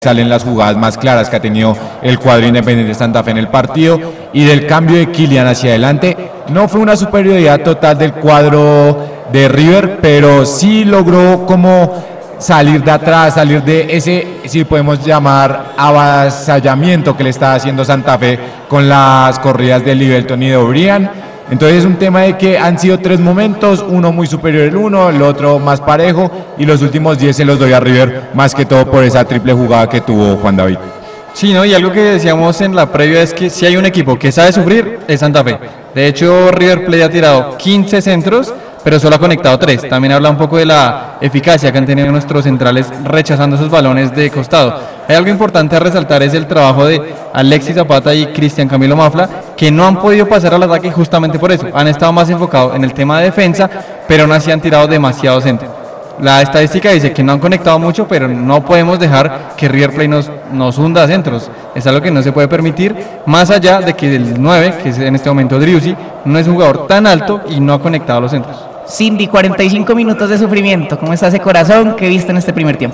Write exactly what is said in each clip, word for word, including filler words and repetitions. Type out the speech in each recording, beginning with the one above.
salen las jugadas más claras que ha tenido el cuadro Independiente Santa Fe en el partido, y del cambio de Kylian hacia adelante. No fue una superioridad total del cuadro de River, pero sí logró como salir de atrás, salir de ese, si podemos llamar, avasallamiento que le estaba haciendo Santa Fe con las corridas de Libelton y de O'Brien. Entonces es un tema de que han sido tres momentos, uno muy superior el uno, el otro más parejo, y los últimos diez se los doy a River, más que todo por esa triple jugada que tuvo Juan David. Sí, ¿no? Y algo que decíamos en la previa es que si hay un equipo que sabe sufrir, es Santa Fe. De hecho, River Plate ha tirado quince centros, pero solo ha conectado tres. También habla un poco de la eficacia que han tenido nuestros centrales rechazando esos balones de costado. Hay algo importante a resaltar, es el trabajo de Alexis Zapata y Cristian Camilo Mafla, que no han podido pasar al ataque justamente por eso. Han estado más enfocados en el tema de defensa, pero no así han tirado demasiado centro. La estadística dice que no han conectado mucho, pero no podemos dejar que River Plate nos, nos hunda a centros. Es algo que no se puede permitir, más allá de que el nueve, que es en este momento Driussi, no es un jugador tan alto y no ha conectado los centros. Cindy, cuarenta y cinco minutos de sufrimiento. ¿Cómo está ese corazón? ¿Qué viste en este primer tiempo?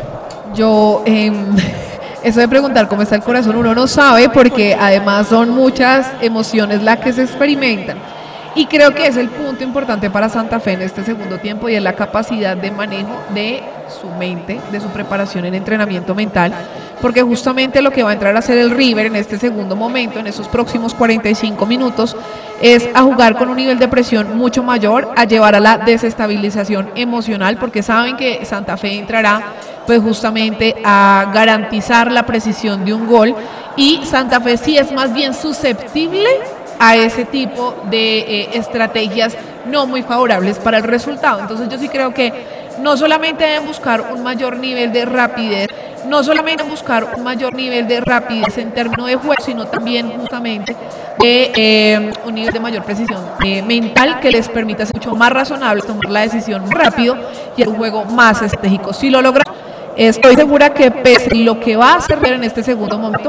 Yo, eh, eso de preguntar cómo está el corazón, uno no sabe, porque además son muchas emociones las que se experimentan. Y creo que es el punto importante para Santa Fe en este segundo tiempo, y es la capacidad de manejo de su mente, de su preparación en entrenamiento mental, porque justamente lo que va a entrar a hacer el River en este segundo momento, en esos próximos cuarenta y cinco minutos, es a jugar con un nivel de presión mucho mayor, a llevar a la desestabilización emocional, porque saben que Santa Fe entrará pues justamente a garantizar la precisión de un gol, y Santa Fe sí es más bien susceptible a ese tipo de eh, estrategias no muy favorables para el resultado. Entonces yo sí creo que no solamente deben buscar un mayor nivel de rapidez, no solamente deben buscar un mayor nivel de rapidez en términos de juego, sino también justamente de eh, un nivel de mayor precisión eh, mental, que les permita ser mucho más razonable, tomar la decisión más rápido y un juego más estratégico. Si lo logran, estoy segura que pese a lo que va a hacer en este segundo momento,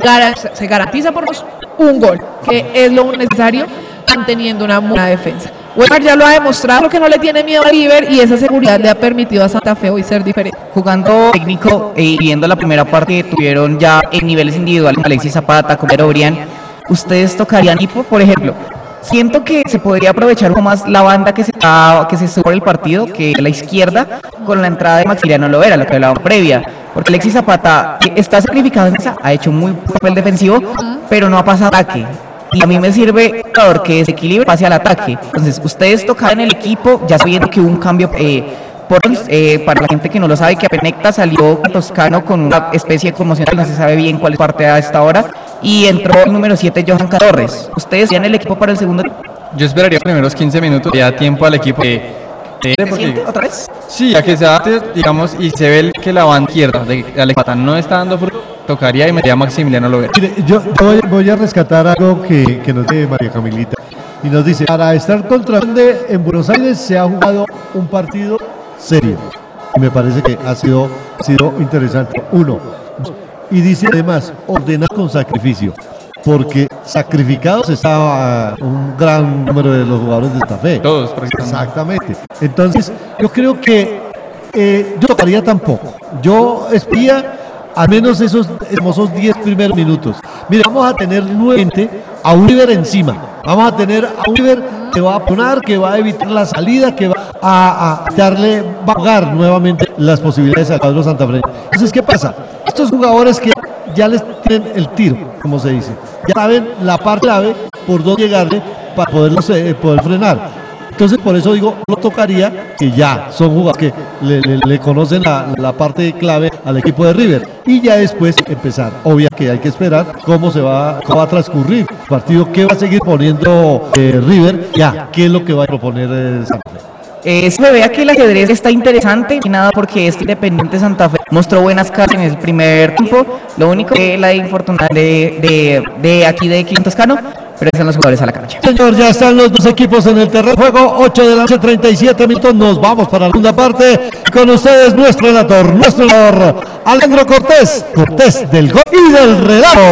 se garantiza por nosotros un gol, que es lo necesario manteniendo una buena defensa. Weimar ya lo ha demostrado que no le tiene miedo a River, y esa seguridad le ha permitido a Santa Fe hoy ser diferente. Jugando técnico y eh, viendo la primera parte que tuvieron ya en niveles individuales, Alexis Zapata, como era O'Brien, ¿ustedes tocarían equipo, por ejemplo? Siento que se podría aprovechar un poco más la banda que se está, que se sube por el partido, que es la izquierda, con la entrada de Maximiliano Lovera, lo que hablaba previa, porque Alexis Zapata está sacrificado en esa, ha hecho muy papel defensivo, pero no ha pasado ataque. Y a mí me sirve un que desequilibre pase al ataque. Entonces, ustedes tocaban el equipo, ya sabiendo que hubo un cambio. Eh, por, eh, para la gente que no lo sabe, que Penecta salió Toscano con una especie de conmoción, no se sabe bien cuál es parte a esta hora, y entró el número siete, Johan Torres. ¿Ustedes tienen el equipo para el segundo? Yo esperaría los primeros quince minutos, ya tiempo al equipo de, de, ¿Se siente otra vez? Sí, a que se adapte, digamos, y se ve que la banda izquierda de Alexis Zapata no está dando fruto, tocaría y metería a Maximiliano Lovera. Mire, yo voy, voy a rescatar algo que, que nos dice María Camilita, y nos dice: para estar contra Grande en Buenos Aires se ha jugado un partido serio, y me parece que ha sido, sido interesante. Uno, y dice además, ordenar con sacrificio, porque sacrificados estaba un gran número de los jugadores de Santa Fe. Todos, exactamente. Entonces, yo creo que eh, yo tocaría tampoco. Yo espía al menos esos hermosos diez primeros minutos. Mira, vamos a tener nuevamente a un River encima. Vamos a tener a un River que va a poner, que va a evitar la salida, que va a, a darle, va a jugar nuevamente las posibilidades al cuadro Santa Fe. Entonces, ¿qué pasa? Estos jugadores que ya les tienen el tiro, como se dice, ya saben la parte clave por dónde llegarle para poderlos, eh, poder frenar. Entonces, por eso digo, no tocaría, que ya son jugadores que le, le, le conocen la, la parte clave al equipo de River, y ya después empezar. Obvio que hay que esperar cómo se va, cómo va a transcurrir el partido, qué va a seguir poniendo eh, River, ya, qué es lo que va a proponer eh, Santa Fe. Eh, se vea que el ajedrez está interesante, y nada, porque este Independiente Santa Fe mostró buenas caras en el primer tiempo. Lo único que la infortunada de, de, de aquí de Kylian Toscano, pero están los jugadores a la cancha. Señor, ya están los dos equipos en el terreno de juego, ocho de la noche, treinta y siete minutos, nos vamos para la segunda parte. Con ustedes nuestro relator, nuestro relator, Alejandro Cortés, Cortés del gol y del relato.